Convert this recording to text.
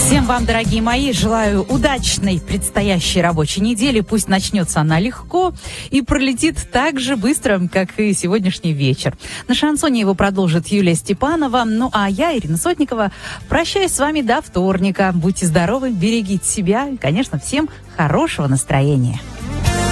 Всем вам, дорогие мои, желаю удачной предстоящей рабочей недели. Пусть начнется она легко и пролетит так же быстро, как и сегодняшний вечер. На шансоне его продолжит Юлия Степанова. Ну а я, Ирина Сотникова, прощаюсь с вами до вторника. Будьте здоровы, берегите себя и, конечно, всем хорошего настроения.